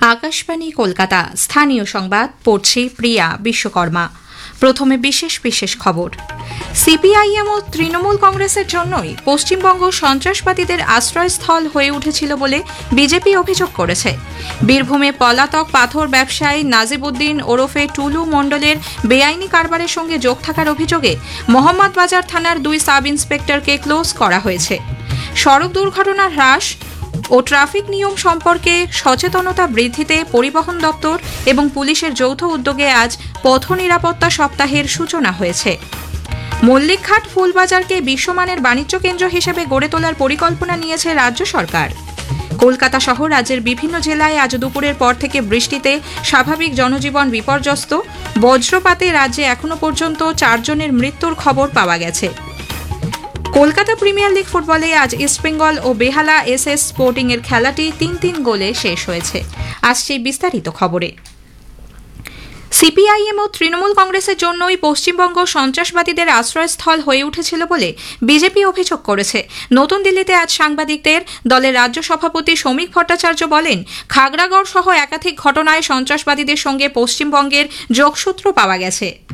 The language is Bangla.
আকাশবাণী কলকাতা স্থানীয় সংবাদ পড়ছি প্রিয়া বিশ্বকর্মা। প্রথমে বিশেষ বিশেষ খবর। সিপিআইএম ও তৃণমূল কংগ্রেসের জন্যই পশ্চিমবঙ্গ সন্ত্রাসবাদীদের আশ্রয়স্থল হয়ে উঠেছিল বলে বিজেপি অভিযোগ করেছে। বীরভূমে পলাতক পাথর ব্যবসায়ী নাজিবউদ্দিন ওরফে টুলু মণ্ডলের বেআইনি কারবারের সঙ্গে যোগ থাকার অভিযোগে মোহাম্মদবাজার থানার 2 সাব ইন্সপেক্টরকে ক্লোজ করা হয়েছে। সড়ক দুর্ঘটনা হ্রাস ও ট্রাফিক নিয়ম সম্পর্কে সচেতনতা বৃদ্ধিতে পরিবহন দপ্তর এবং পুলিশের যৌথ উদ্যোগে আজ পথ নিরাপত্তা সপ্তাহের সূচনা হয়েছে। মল্লিকঘাট ফুলবাজারকে বিশ্বমানের বাণিজ্য কেন্দ্র হিসেবে গড়ে তোলার পরিকল্পনা নিয়েছে রাজ্য সরকার। কলকাতা সহ রাজ্যের বিভিন্ন জেলায় আজ দুপুরের পর থেকে বৃষ্টিতে স্বাভাবিক জনজীবন বিপর্যস্ত। বজ্রপাতে রাজ্যে এখনো পর্যন্ত 4 জনের মৃত্যুর খবর পাওয়া গেছে। কলকাতা প্রিমিয়ার লিগ ফুটবলে আজ ইস্টবেঙ্গল ও বেহালা এসএস স্পোর্টিং এর খেলাটি 3-3 গোলে শেষ হয়েছে। আসছে বিস্তারিত খবরে। সিপিআইএম ও তৃণমূল কংগ্রেসের জন্যই পশ্চিমবঙ্গ সন্ত্রাসবাদীদের আশ্রয়স্থল হয়ে উঠেছিল বলে বিজেপি অভিযোগ করেছে। নতুন দিল্লিতে আজ সাংবাদিকদের দলের রাজ্য সভাপতি শ্রমিক ভট্টাচার্য বলেন, খাগড়াগড় সহ একাধিক ঘটনায় সন্ত্রাসবাদীদের সঙ্গে পশ্চিমবঙ্গের যোগসূত্র পাওয়া গেছে।